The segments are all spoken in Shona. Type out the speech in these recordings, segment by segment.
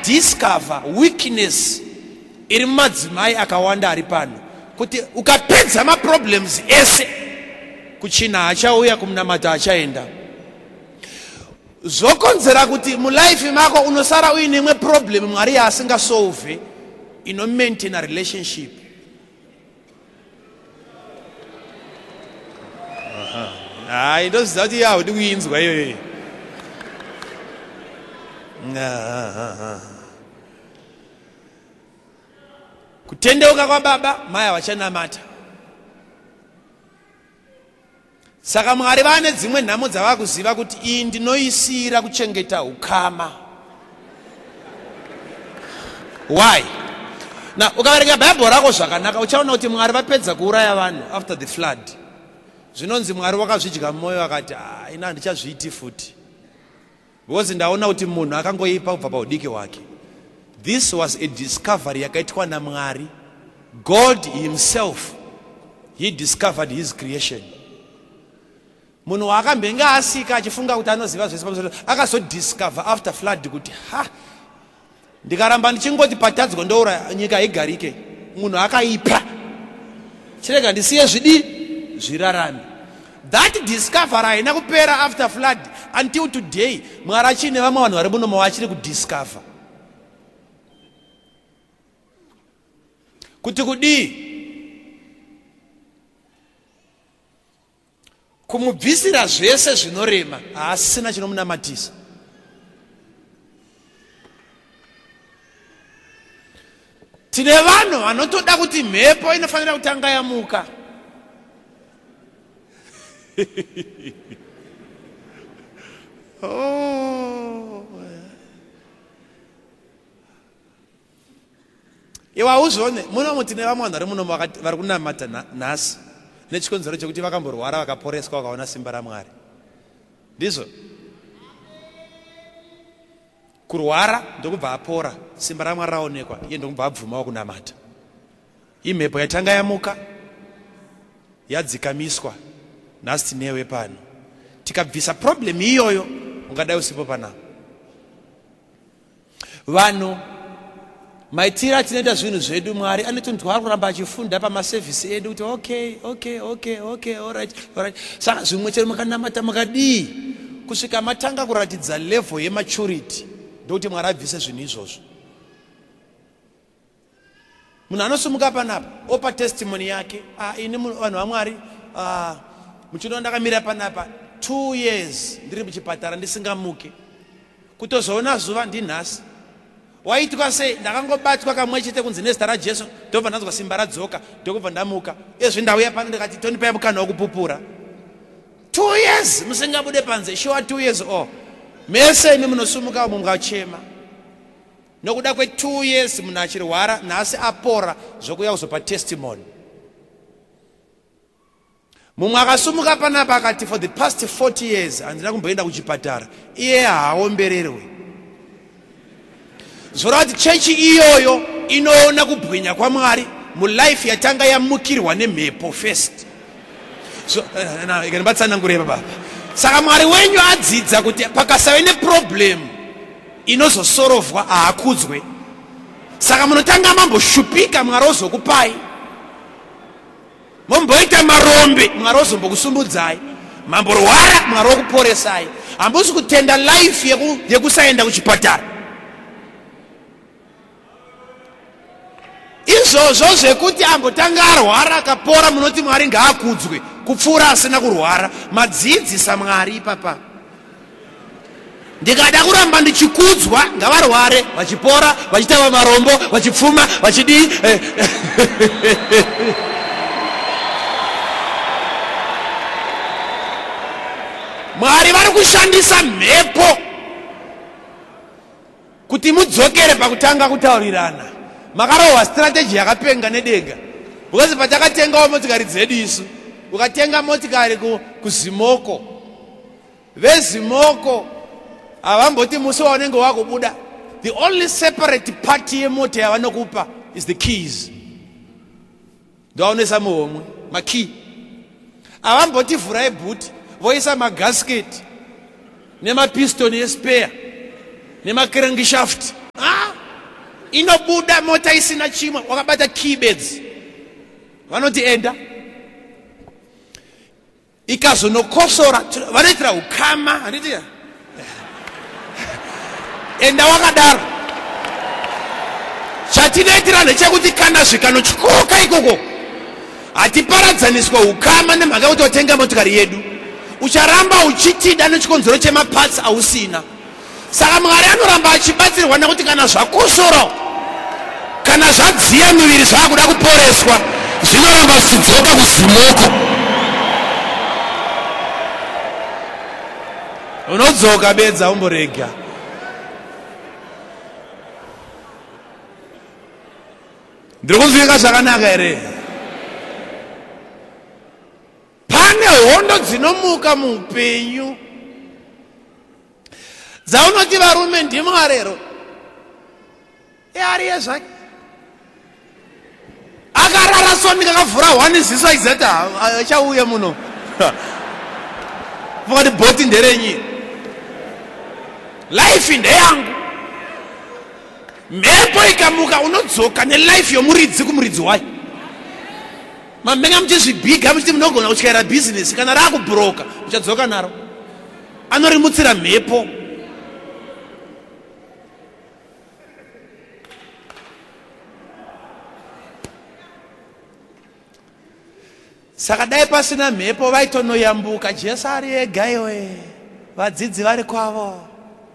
discover weakness iri mumadzimai akawanda ari pano, kuti ukapedza maproblems ese kuchina achauya, kumunamata achaenda. Zokonzera kuti mulife mako unosara uine imwe problem Mwari asingasolve ino maintain a relationship. Ndoziva kuti yaudi kuinzwa iyoyo. Kutendeuka kwa baba mai avachanamata. Saka Mwari vane dzimwe nhamo dzavakuziva kuti iyi ndinoisira kuchengeta ukama. Why? Na ukaverenga Bible rako zvakanaka uchaona kuti Mwari vapedza kuuraya vanhu after the flood. Zvinonzi Mwari wakazvidya mumwoyo akati ina handichazviiti futi. Because ndaona kuti munhu akangoipa kubva paudiki hwake. This was a discovery yakaitwa naMwari. God himself, he discovered his creation. Munhu wakambenga asika achifunga kuti anoziva zvese pamusoro, akazodiscover after flood kuti ndikaramba ndichingoti patadzwa ndoura nyika igarike. Munhu akaipa. Chirega ndisiye zvirarame. That discovery haina kupera after flood. Until today, Mwari achine vamwe vanhu vari muno vachiri kudiscover. Kuti kudii? Kumubvisira zvese zvinorema, asina chinomunamatisa. Tine vanhu vanotoda kuti mhepo inofanira kutanga yamuka. Iwa uzone, muno tine vamwe vanhu vari muno vari kunamata nhasi. Nechikonzero chekuti vakamborwara vakaporeswa vakaona simba raMwari. Ndizvo? Kurwara ndokubva apora, simba raMwari raonekwa, iye ndokubva abvumawo kunamata. Imhepo yatanga yamuka, yadzikamiswa, nhasi tinewe pano. Tikabvisa problem iyoyo, ungadai usipo panapo. Vanhu maitira tinoita zvinhu zvedu Mwari anotondwa kuramba achifunda pamaservice edu kuti okay, all right. Saka zvimwe chero mukanamata mukadii kusvika matanga kuratidza level yematurity ndokuti Mwari abvise zvinhu izvozvo. Munhu anosumuka panapa opa testimony yake, ini vanhu vaMwari muchino ndakamira panapa 2 years ndiri muchipatara ndisingamuke, kutozoona zuva ndinhasi. Waitika sei? Ndakangobatwa kamwe chete kunzi nezita raJesu, ndobva ndanzwa simba radzoka, ndokubva ndamuka. Ezvi ndauya pano ndikati tonipai mukana wokupupura. 2 years musingabude panze, sure 2 years mese imi munosumuka umu mukachema. Nokuda kwe 2 years munhu achirwara, nhasi apora, zvokuya kuzopa testimony. Mumwe akasumuka panapa akati for the past 40 years handina kumboenda kuchipatara, iye haaombererwe. Zvora kuti chechi iyoyo inoona kubwinya kwaMwari mulife yatanga yamukirwa nemhepo first. So ikanibatsanangureva baba. Saka Mwari wenyu adzidza kuti pakasave neproblem inozosorovhwa haakudzwe. Saka munotanga mamboshupika Mwari ozokupai. Momboita marombe Mwari ozombokusumudzai. Mamborwara Mwari okuporesai. Hambusi kutenda life yekusaenda kuchipatara. Izvozvo zvekuti ambotanga arwara akapora munoti Mwari ngaakudzwe kupfuura asina kurwara. Madzidzisa Mwari ipapa. Ndikada kuramba ndichikudzwa ngavarware vachipora vachitava marombo vachipfuma vachidii. Mwari vari kushandisa mhepo kuti mudzokere pakutanga kutaurirana. Makarohwa strategy yakapenga nedenga. Because patakatengawo motikari dzedu isu, ukatenga motikari kuZimoko, vezimoko havamboti musi waunenge wakubuda, the only separate part yemota yavanokupa is the keys. Ndaonesa muhomwe makey. Havamboti vhurai bhuti voisa magasket nemapistoni espare nemakrankshaft. inobuda mota isina chimwe, wakabata keybeds, vanoti enda. Ikazonokosora vanoitira ukama, handiti enda wakadaro. Chatinoitira ndechekuti kana zvikanotyuka ikoko hatiparadzaniswa ukama nemhaka yekuti watenga motikari yedu, ucharamba uchitida nechikonzero chemapatsi ausina. Saka Mwari anoramba achibatsirwa nekuti kana zvakosora, kana zvadziya miviri zvakuda kuporeswa, zvinoramba zvichidzoka kuzimoko. Unodzoka bedza umborega. Ndiri kuzvika zvakanaka here? Pane hondo dzinomuka muupenyu dzaunoti varume ndimarero ari yezvake akarara soni kakavhura hwani ziso aizati achauya muno pakati bhoti nderenyi, life ndeyangu. Mhepo ikamuka unodzoka nelife yomuridzi kumuridzi wayo. Mamenga muchizvibhiga muchiti munogona kutyaira bhizinesi, kana raakubhuroka uchadzoka naro. Anorimutsira mhepo. Saka dai pasina mhepo vaitonoyambuka. Jesu ari ega iwe, vadzidzi vari kwavo.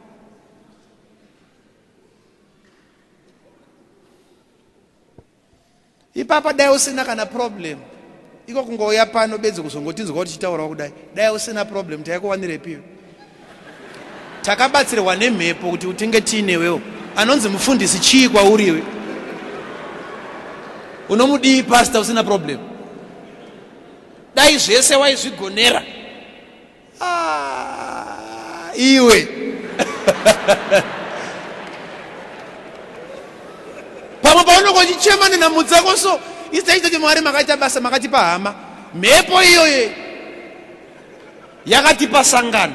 Ipapa dai usina kana problem, iko kungouya pano bedzi kuzongotinzwa kuti chitaurawo kudai. Dai usina problem, taikuwanirepiwo? Takabatsirwa nemhepo kuti utinge tiinewewo. Anonzi mufundisi chii kwauriwe? Unomudii pastor usina problem? Dai zvese waizvigonera. Iwe pamwe paunokochichema nenhamudzako so isaitoti Mwari makaita basa, makatipa hama. Mhepo iyoye yakatipa sangano.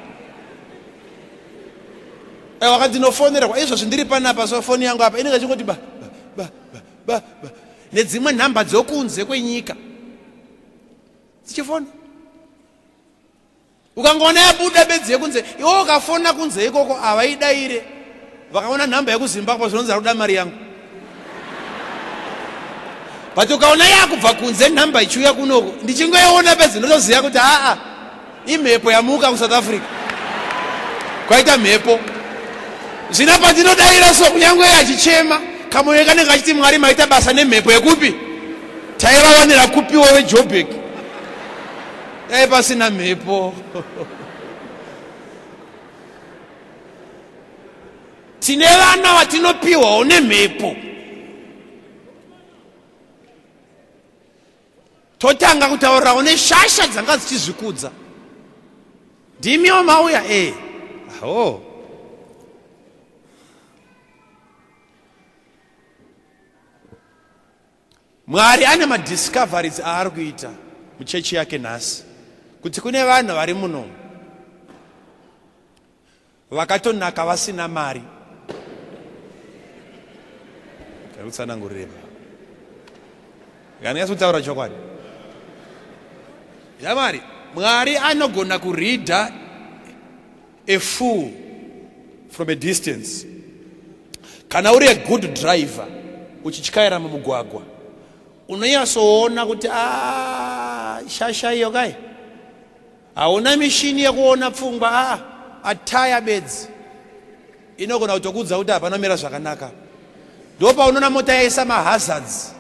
Wakandinofonerwa izvozvi ndiri panapa, so foni yangu apa inenge chingoti ba nedzimwe nhamba dzokunze kwenyika dzichifona. Ukangoona yabuda bedzi yekunze, iwo ukafona kunze ikoko havaidaire. Vakaona nhamba yekuZimbabwe zvinonzi ari kuda mari yangu. But ukaona yakubva kunze nhamba ichiuya kunoko, ndichingoiona bedzi ndotoziva kuti imhepo yamuka kuSouth Africa. Kwaita mhepo. Zvina pandinodaira so kunyange achichema, kamoyo kanenge kachiti Mwari maita basa nemhepo yekupi? Taivawanira kupiwo weJoburg. Dai pasina mhepo. Tine vana vatinopiwawo nemhepo. Totanga kutaurawo neshasha dzanga dzichizvikudza. Ndimiwo mauya Mwari ane madiscoveries aari kuita muchechi yake nhasi, kuti kune vanhu vari muno vakatonaka vasina mari. Karutsanangurireba. Ganyaso kutaura chokwadi. Yamari, Mwari anogona kureader a fool from a distance. Kana uri a good driver, uchichikaira mumugwagwa, unoyasoona kuti shasha iyo kai. Hauna mishini yekuona pfungwa, ataya bedzi. Inogona kutokudza kuti hapanomira zvakanaka. Ndopa unoona mota yaisa mahazards.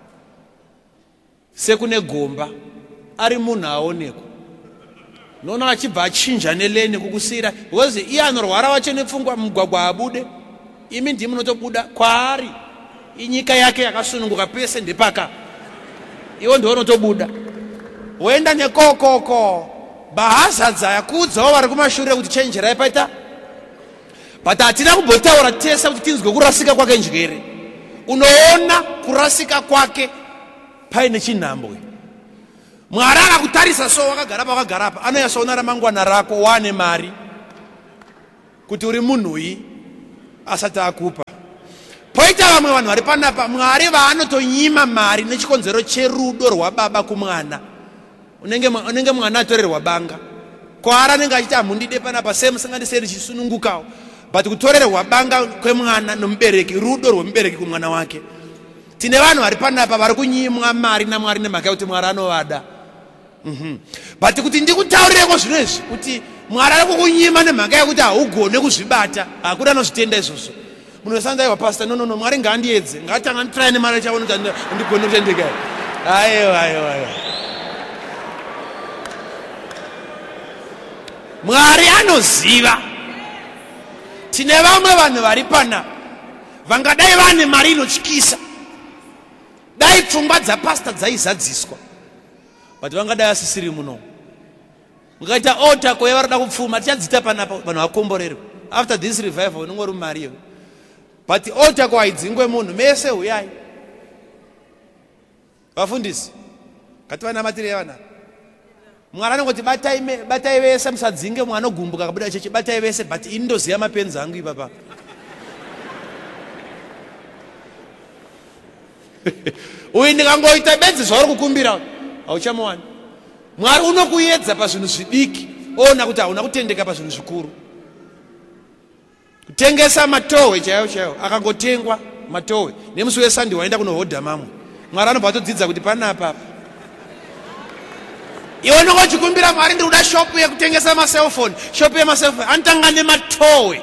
Sekune gomba, ari munhu aonekwa. Noona achibva achinja neleni kukusira, because iye anorwara wacho nepfungwa mugwagwa abude. Imi ndimi munotobuda kwaari. Inyika yake yakasununguka pese ndepaka. Iwo ndiwo unotobuda. Woenda nekokoko. Bahazadza yakudzawo vari kumashure kuti chenjerai paita. But hatina kumbotaura tese kuti tinzwe kurasika kwake njere. Unoona kurasika kwake paine chinhambwe. Mwari akakutarisa so wakagara pa, anoyasoona ramangwana rako wane mari kuti uri munhuyi asati akupa. koita vamwe vanhu vari panapa Mwari vaanotonyima mari nechikonzero cherudo rwababa kumwana. Unenge mwana atorerwa banga kwaara anenge achiti hamundide panapa sei musingandiseri chisunungukawo, but kutorerwa banga kwemwana nomubereki rudo rwemubereki kumwana wake. Tine vanhu vari panapa vari kunyimwa mari naMwari nemhaka yekuti Mwari anovada. But kuti ndikutaurireko zvino izvi kuti Mwari ari kukunyima nemhaka yekuti haugone kuzvibata, hakuna anozvitenda izvozvo. Munhu wesandaiwa pastor, no, Mwari ngaandiedze, ngaatanga nditrai nemari chaona kuti ndigone kutendeka. Aiwa. Mwari anoziva. Tine vamwe vanhu vari panapa vangadai vane mari inotyisa, dai pfungwa dzapasta dzaizadziswa, but vangadai asisiri muno. Mukaita ota kweva rada kupfuma tichadzita panapa vanhu vakomborerwe. After this revival unongori mari, but ota kwaidzingwe munhu mese uyai. Vafundisi ngativanamatire vana. Mwari anongoti batai vese musadzinge mwana ogumbuka akabuda chechi, batai vese, but ini ndoziva mapenzi angu ipapa. Uyu ndikangoita bedzi zvauri kukumbira hauchamuwani. Mwari unokuedza pazvinhu zvidiki, oona kuti hauna kutendeka pazvinhu zvikuru. Kutengesa matowe chaiwo akangotengwa matowe nemusi weSunday waenda kunohodha mamwe, Mwari anobva atodzidza kuti panapa iwe unongochikumbira Mwari ndiri kuda shopu yekutengesa maselfoni, shopu yemaselfoni, anotanga nematowe.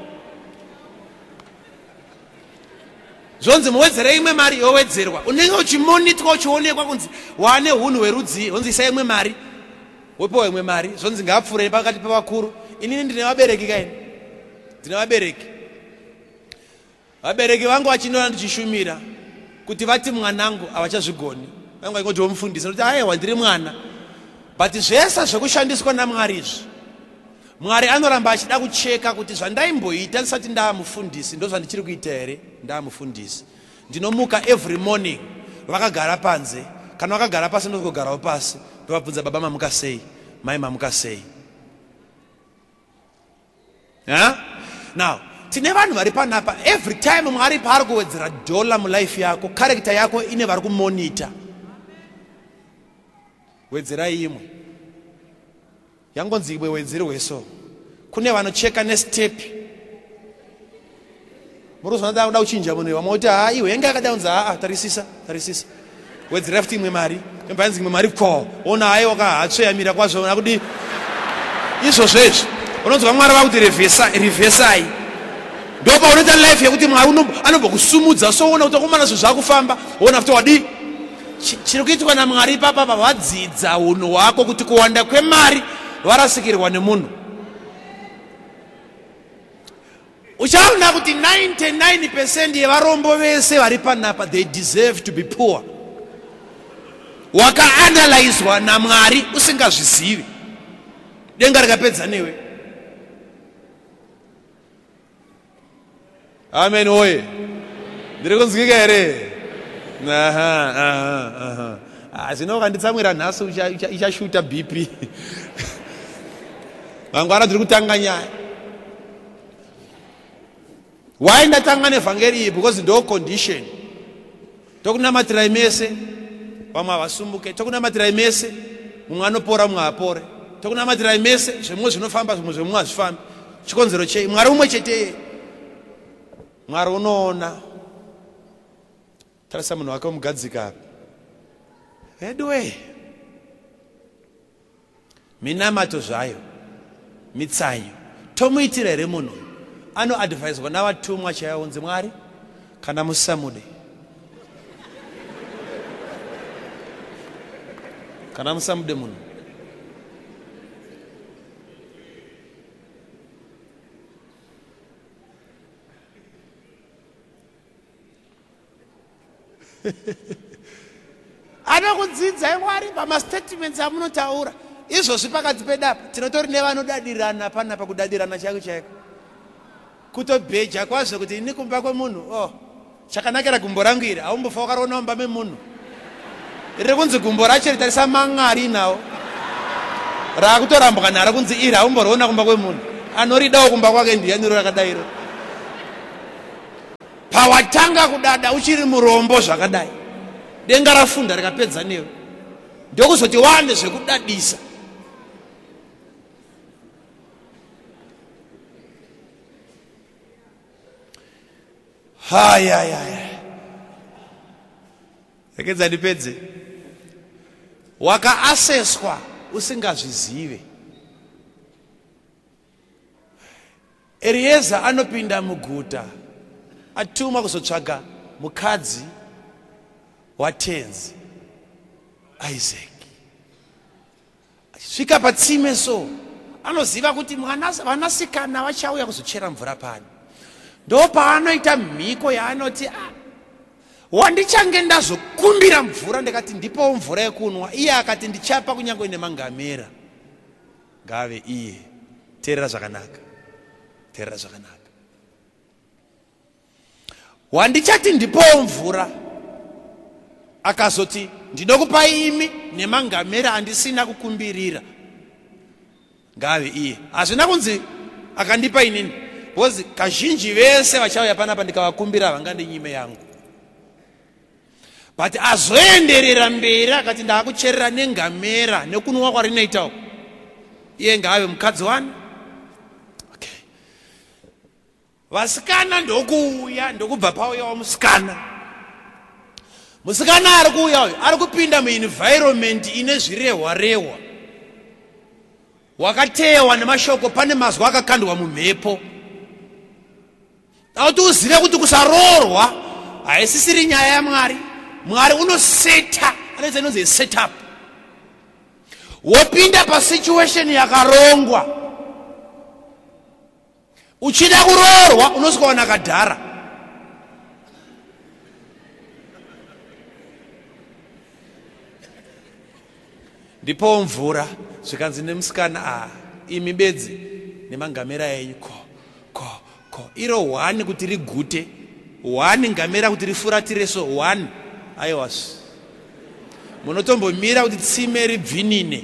Zvonzi muwedzere imwe mari yowedzerwa. Unenge uchimonitwa uchionekwa kunzi wane hunhu hwerudzi, honzi isa imwe mari wopiwa imwe mari. Zvonzi ngaapfuure pakati pavakuru. Inini ndine vabereki kaini, ndine vabereki. Vabereki vangu vachinona ndichishumira kuti vati mwanangu havachazvigoni, vangu vachingoti vomufundisa kuti aiwa ndiri mwana, but zvese zvekushandiswa naMwari izvi Mwari anoramba achida kucheka kuti zvandaimboita ndisati ndaamufundisi ndozvandichiri kuita here. Ndaamufundisi ndinomuka every morning, vakagara panze, kana vakagara pasi ndokugarawo pasi, ndovabvunza baba mamuka sei, mai mamuka sei. Now tine vanhu vari panapa, every time Mwari paari kuwedzera dola mulife yako, character yako ine vari kumonita. Wedzerai imwe yangonzi iwe wedzerwe so. Kune vanocheka nestepi. Murozwana da uchinja munhu wamoti iwe yanga akadaunza tarisisa wedzera futi imwe mari, embanzi imwe mari ko ona ayo akahatsveyamira kwazvo nakudi izvozvo izvi unonzwa Mwari vakuti reversai. Ndopa unoita life yekuti Mwari anombokusumudza soona kuti akomana zvinhu zvakufamba, ona futi wadi chiri kuitwa naMwari papa vadzidza unhu hwako kuti kuwanda kwemari varasikirwa nemunhu. Uchaona kuti 99% yevarombo vese vari panapa they deserve to be poor. Wakaanalyzwa naMwari usingazvizivi, denga rikapedza newe. Amen oye. Ndiri kunzwika here? Zvino ukanditsamwira nhasi ichashuta BP. Mangwana ndiri kutanga nyaya. Why ndatanga nevhangeri iyi? Because ndo condition. Tokunamatirai mese vamwe havasumbuke, tokunamatirai mese mumwe anopora mumwe apore, tokunamatirai mese zvimwe zvinofamba zvimwe zvimwe hazvifambi. Chikonzero chei? Mwari umwe chete. Mwari unoona. Tarisa munhu wake mugadzika edwe minamato zvayo mitsanyo tomuitira here munhu anoadvaiswa navatumwa chaivo unzi Mwari kana musamude, kana musamude munhu. Anokudzidzai Mwari pamastatements amunotaura. Izvozvi pakati pedapa tinotori nevanodadirana panapa, kudadirana chaiko chaiko, kutobheja kwazvo kuti ini kumba kwemunhu chakanakira gumbo rangu iri haumbofa wakaroona mumba memunhu. Riri kunzi gumbo racho ritarisa mang'ari nawo, raakutorambwa naro kunzi iri haumboriona kumba kwemunhu. Anoridawo kumba kwake ndiani ro rakadairo. pawatanga kudada uchiri murombo zvakadai, denga rafunda rikapedza newe, ndokuzoti wane zvekudadisa. Hayayaya, rekedza ndipedze. Wakaaseswa usingazvizive. Elieza anopinda muguta, atuma kuzotsvaga mukadzi watenzi Isaac. Svika patsime so, anoziva kuti vanasikana vachauya kuzochera mvura pano. Ndo paanoita mhiko yaanoti, wandichange ndazokumbira mvura, ndikati ndipo mvura yekunwa. Iye akati ndichapa kunyange nemangamera. Ngave iye. Teerera zvakanaka. Teerera zvakanaka. Wandichati ndipo mvura, akazoti ndinokupa imi nemangamera andisina kukumbirira. Ngave iye. Hazvina kunzi akandipa inini. Bozi kazhinji vese vachauya panapa ndikavakumbira vangandi nyime yangu. But azoenderera mberi akati ndakucherera nengamera nekunwa kwarinoitawo. Iye ngave mukadzi wani. Okay. Vasikana ndokuuya, ndokubva pauya wamusikana. Musikana ari kuuya uyu ari kupinda muenvironment ine zvirehwa. Wakatewa nemashoko, pane mazwi akakandwa mumhepo. Auti uzive kuti kusarorwa haisisiri nyaya yaMwari. Mwari unoseta, anoita inonzi setup. Wopinda pasituation yakarongwa. Uchida kuroorwa unosvika nakadhara. Ndipo mvura zvikanzi nemusikana, imi bedzi nemangamera enyu ko. Iro wani kuti rigute, wani ngamera kuti rifuratire so, wani. Aiwas. Munotombomira kuti tsime ribvinine.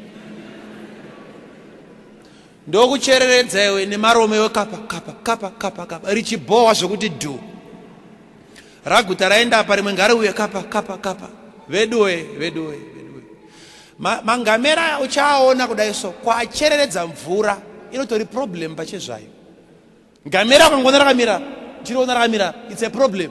Ndokuchereredza iwe nemarome wekapa. Richibohwa zvokuti dhu. Raguta raenda apa rimwe ngariuye kapa. Veduwe. Mangamera uchaona kudai so, kwachereredza mvura inotori problem pachezvayo. Ngamera kangona rakamira, chiriona rakamira, it's a problem.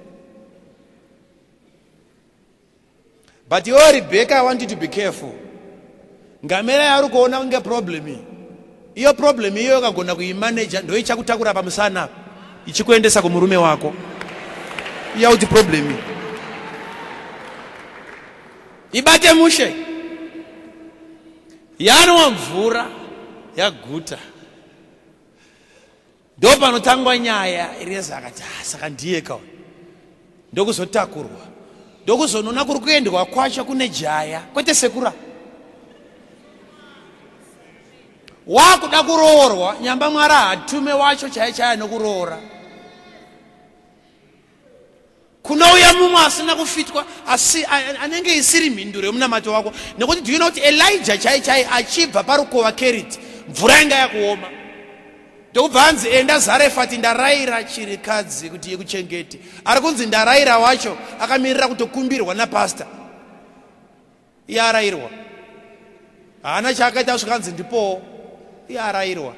But you, Rebecca, I want you to be careful. Ngamera yari kuona kunge problem. Iyo problem iyo kagona kuimanage ndo ichakutakura pamusana ichikuendesa kumurume wako. Iya uti problem. Ibate mushe. Yanwa mvura yaguta. Ndo panotangwa nyaya. Elieza akati saka ndiye kawo. Ndokuzotakurwa. Ndokuzonona kuri kuendwa kwacho kune jaya kwete sekura. Wakuda kuroorwa nyamba Mwari hatume wacho chaya nokuroora. Kunouya mumwe asina kufitwa, asi anenge isiri mhinduro yemunamato wako. Nekuti do you know kuti Elijah chai achibva parukova Keriti, mvura inga yakuoma. Ndokubva anzi enda Zarefati ndarayira chirikadzi kuti yekuchengete. Ari kunzi ndarayira wacho akamirira kutokumbirwa napasta. Iye arayirwa. Haana chaakaita zvikanzi ndipo iye arayirwa.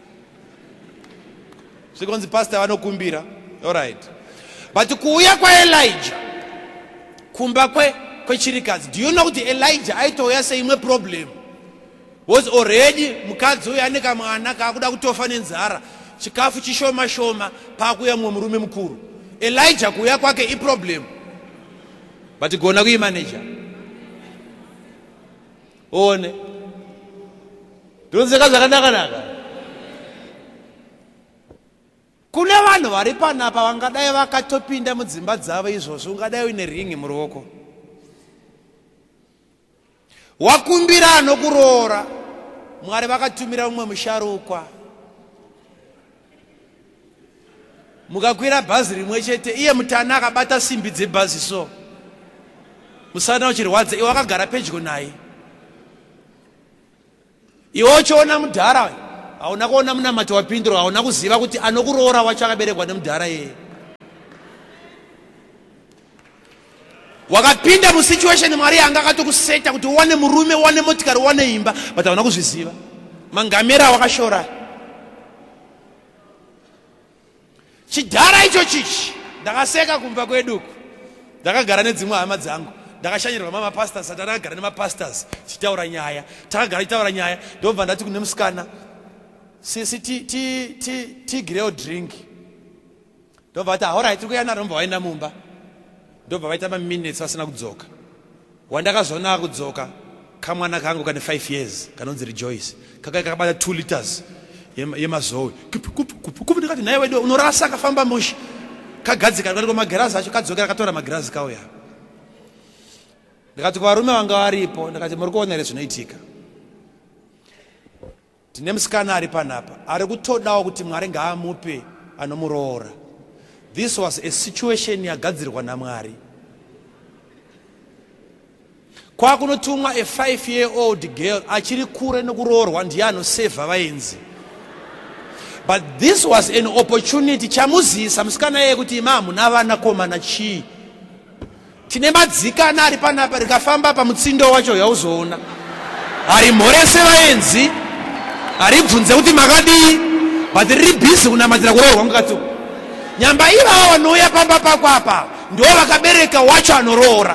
Zvikonzi pasta vanokumbira. All right. But kuuya kwaElijah kumba kwechirikadzi. Do you know kuti Elijah aitouya seimwe problem? Was already mukadzi uyu ane kamwana kaakuda kutofa nenzara, chikafu chishoma pakuya mumwe murume mukuru. Elijah kuuya kwake iproblem. But gona kuimanager. One. Ndonzeka zvakanaka. Kune vanhu vari panapa vangadai vakatopinda mudzimba dzavo izvozvo, ungadai uine ringi muruoko. Wakumbira anokuroora, Mwari vakatumira mumwe musharukwa. Mukakwira bhazi rimwe chete, iye mutana akabata simbi dzebhazi so. Musana uchirwadza, iwe wakagara pedyo naye. Iwe uchiona mudhara, hauna kuona munamato wapindura, hauna kuziva kuti anokuroora wacho akaberekwa nemudhara yeye. wakapinda musituation Mwari yanga akatokuseta kuti uwane murume, uwane motikari, uwane imba, but havana kuzviziva. Mangamera wakashora. Chidhara icho chichi ndakaseka kumba kweduku. Ndakagara nedzimwe hama dzangu. Ndakashanyirwa mama pastors, ndakagara nemapastors chitaura nyaya. Takagara chitaura nyaya, ndobva ndati kune musikana, sisi tigireo drink. Ndobva ati alright, tikuyana ndomva waenda mumba. Ndobva vaita minutes vasina kudzoka. Wandakazoona kudzoka, kamwana kangu kane 5 years, kanonzi Rejoice. Kakabata 2 liters yemazowe. Kupi ndikati naye wedu unorasa akafamba mushi. Kagadzika ndikati magirazi acho kadzokera katora magirazi kauya. Ndikati kwa varume vanga varipo, ndikati muri kuona here zvinoitika. Tine musikana ari panapa, ari kutodawo kuti Mwari ngaamupe anomuroora. This was a situation yagadzirwa naMwari. Kwakunotumwa a 5-year-old girl achiri kure nekuroorwa ndiye anosevha vaenzi. But this was an opportunity chamuzisa musikana yeye kuti imamu navana komana chii. Tine madzikana ari panapa rikafamba pamutsindo wacho yauzoona. Ari mhorese vaenzi, ari bvunze kuti makadii, but riri busy kunamatira kuroorwa mukati. Nyamba ivavo vanouya pamba pako apa ndivo vakabereka wacho anoroora.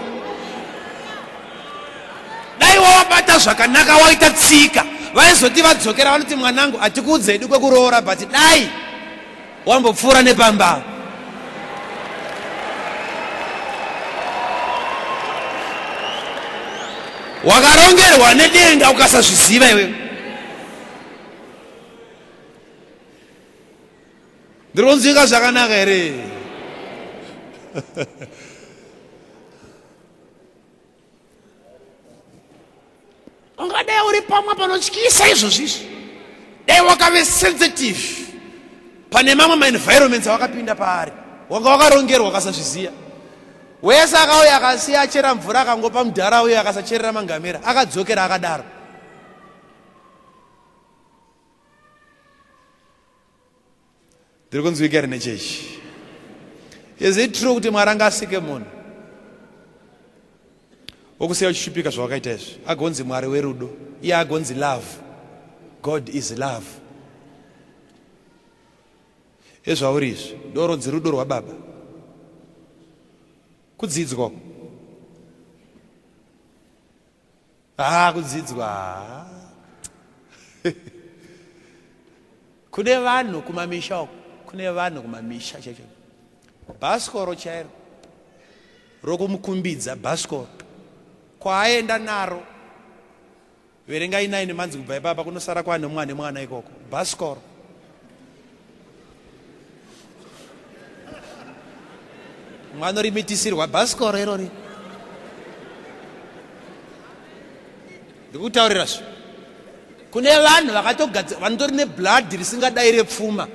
Dai wawabata zvakanaka waita tsika, vaizoti vadzokera vanoti mwanangu hatikuudze hedu kwekuroora, but dai wambopfuura nepamba. Wakarongerwa nedenga ukasazviziva iwe. Ndironzika zvakanaka here? Ungadai uri pamwe panotyisa izvozvizvi. Dai wakave sensitive pane mamwe ma-environments awakapinda paari. Wanga wakarongerwa ukasazviziya. Wese akauya akasiya achera mvura akangopa mudhara uye akasacherera mangamera, akadzokera akadaro. Ndiri kunzwika here nechechi. Is it true kuti Mwari angasike munhu wokusiya uchishupika zvawakaita izvi agonzi Mwari werudo? Iye agonzi love. God is love. Ezvauri izvi ndoronzi rudo rwaBaba. Kudzidzwa. Kudzidzwa. Kune vanhu kumamisha uko. Kune vanhu kumamisha cheche. Bhasikoro chairo rokumukumbidza bhasikoro kwaaenda naro. Verengai 9 manzi kubva ipapa kunosara kwane mwana ikoko. Bhasikoro. Mwana rimitirisirwa bhasikoro irori. Ndikutaurira zvo. Kune vanhu vakatogadzira vanotori neblood risingadai repfuma.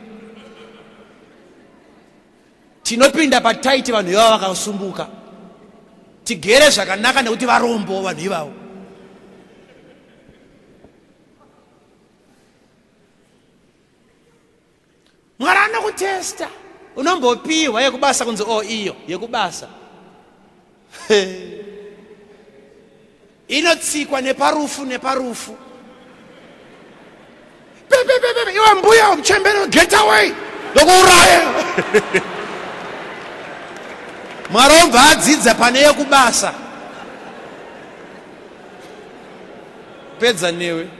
Tinopinda pataiti vanhu ivavo vakasumbuka. Tigere zvakanaka nekuti varombo vanhu ivavo. Mwari anokutesta. Unombopiwa yekubasa kunzi iyo yekubasa. Inotsikwa neparufu. Iwe mbuya umuchembere, get away. Ndokuuraya. Mwari obva adzidza pane yekubasa. Pedza newe.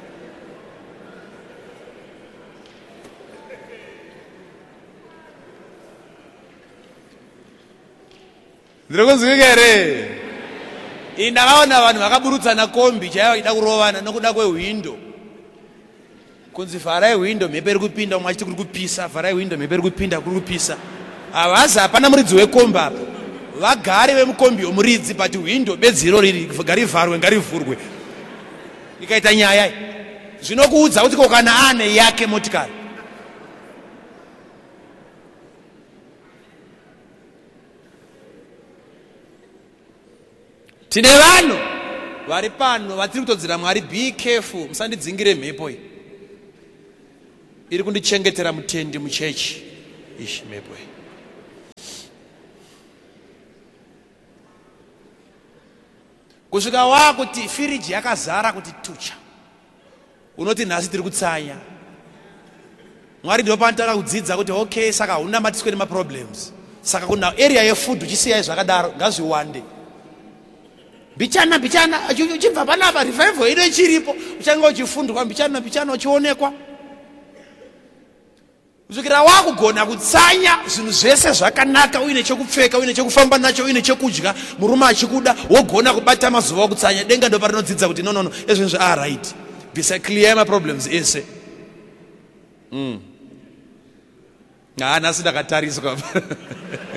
Ndirikunzwika here? Ndakaona vanhu vakaburutsana kombi chaiva ida kurovana nokuda kwehwindo. Kunzi vharai hwindo mhepo iri kupinda, umwe achiti kuri kupisa, vharai hwindo mhepo iri kupinda kuri kupisa. Avazi hapana muridzi wekombi apa. Vagari vemukombi yomuridzi, but hwindo bedzi iro riri ngarivharwe ngarivhurwe. Ikaita nyaya zvinokuudza kuti kana ane yake motikari. Tine vanhu vari pano vatiri kutodzira Mwari, be careful, musandidzingire mhepo iyi. Iri kundichengetera mutendi muchechi. Ishi mhepo iyi. kusvika wakuti firiji yakazara kuti tucha, unoti nhasi tiri kutsanya. Mwari ndipo panotanga kudzidza kuti okay, saka unamatiswe nemaproblems. Saka kuna area yefood uchisiya zvakadaro ngazviwande. Bichana uchibva panapa revival ino ichiripo, uchanga uchifundwa bichana uchionekwa. Kusvikira wakugona kutsanya zvinhu zvese zvakanaka, uine chekupfeka, uine chekufamba nacho, uine chekudya, murume achikuda, wogona kubata mazuva okutsanya. Denga ndo parinodzidza kuti no ezvinhu right. Bisa clear my problems ese. Nhasi ndakatariswa.